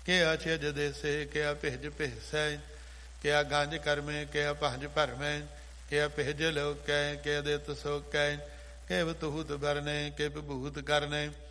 ਕਿਆ ਛਿਜ ਦੇਸੇ ਕਿਆ ਭਿਜ ਭਿਸੈ, ਕਿਆ ਗੰਜ ਕਰਮੇ ਕਿਆ ਭੰਜ ਭਰਮੈ, ਕਿਆ ਭਿਜ ਲੋਕੈ ਕਿਆ ਦਿੱਤ ਸੋਕੈ, ਕਿਵ ਤੂਤ ਬਰਨੇ ਕਿਵ ਭੂਤ ਕਰਨੇ,